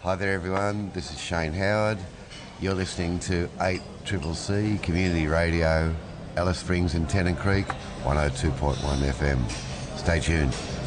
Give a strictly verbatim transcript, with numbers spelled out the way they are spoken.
Hi there, everyone. This is Shane Howard. You're listening to eight C C C Community Radio, Alice Springs and Tennant Creek, one oh two point one F M. Stay tuned.